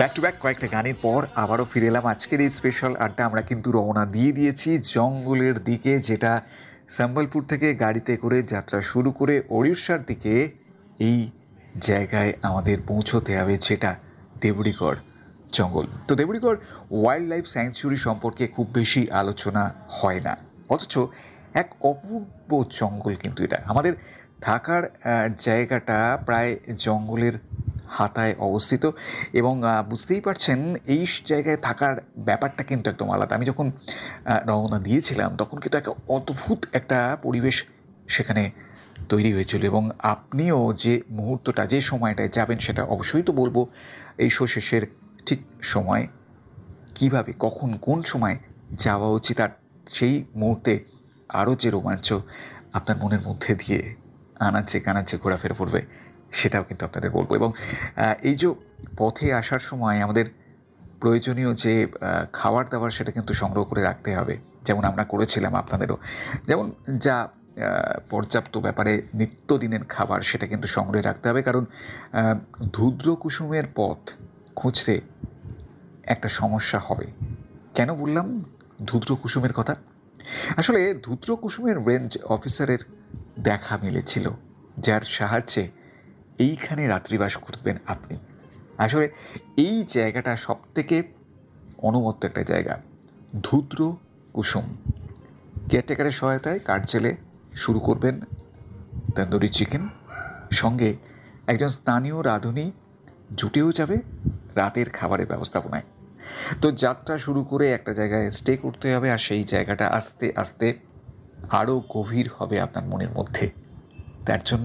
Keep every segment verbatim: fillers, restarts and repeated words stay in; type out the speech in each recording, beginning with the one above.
Back to back কয়েকটা গানের পর আবারও ফিরে এলাম আজকের এই স্পেশাল আড্ডা। আমরা কিন্তু রওনা দিয়ে দিয়েছি জঙ্গলের দিকে, যেটা সম্বলপুর থেকে গাড়িতে করে যাত্রা শুরু করে ওড়িশার দিকে এই জায়গায় আমাদের পৌঁছতে হবে, যেটা দেবুড়িগড় জঙ্গল। তো দেবুড়িগড় ওয়াইল্ড লাইফ স্যাংচুরি সম্পর্কে খুব বেশি আলোচনা হয় না, অথচ এক অপূর্ব জঙ্গল কিন্তু এটা। আমাদের থাকার জায়গাটা প্রায় জঙ্গলের হাতায় অবস্থিত এবং বুঝতেই পারছেন এই জায়গায় থাকার ব্যাপারটা কিন্তু একদম আলাদা। আমি যখন রওনা দিয়েছিলাম তখন কিন্তু একটা অদ্ভুত একটা পরিবেশ সেখানে তৈরি হয়েছিল, এবং আপনিও যে মুহূর্তটা যে সময়টায় যাবেন সেটা অবশ্যই তো বলবো এই শো শেষের ঠিক সময় কিভাবে কখন কোন সময় যাওয়া উচিত, আর সেই মুহূর্তে আরও যে রোমাঞ্চ আপনার মনের মধ্যে দিয়ে আনাচে কানাচে ঘোরাফেরা করবে সেটাও কিন্তু আপনাদের বলবো। এবং এই যে পথে আসার সময় আমাদের প্রয়োজনীয় যে খাবার দাবার সেটা কিন্তু সংগ্রহ করে রাখতে হবে, যেমন আমরা করেছিলাম। আপনাদেরও যেমন যা পর্যাপ্ত ব্যাপারে নিত্যদিনের খাবার সেটা কিন্তু সংগ্রহে রাখতে হবে, কারণ ধূদ্র কুসুমের পথ খুঁজতে একটা সমস্যা হবে। কেন বললাম ধূদ্র কুসুমের কথা? আসলে ধূদ্র কুসুমের রেঞ্জ অফিসারের দেখা মিলেছিল, যার সাহায্যে এইখানে রাত্রিবাস করবেন আপনি। আসলে এই জায়গাটা সব থেকে অনুমত্ত একটা জায়গা, ধূদ্র কুসুম। কেয়ারটেকারের সহায়তায় কাঠ জেলে শুরু করবেন তন্দুরি চিকেন, সঙ্গে একজন স্থানীয় রাঁধুনি জুটেও যাবে রাতের খাবারের ব্যবস্থাপনায়। তো যাত্রা শুরু করে একটা জায়গায় স্টে করতে হবে, আর সেই জায়গাটা আস্তে আস্তে আরও গভীর হবে আপনার মনের মধ্যে। তার জন্য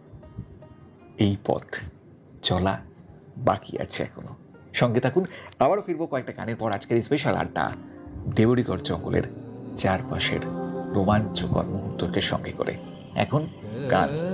এই পথ চলা বাকি আছে এখনো। সঙ্গে থাকুন, আবারও ফিরবো কয়েকটা গানের পর আজকের স্পেশাল আড্ডা দেবুড়িগড় জঙ্গলের চারপাশের রোমাঞ্চকর মুহূর্তকে সঙ্গে করে। এখন গান।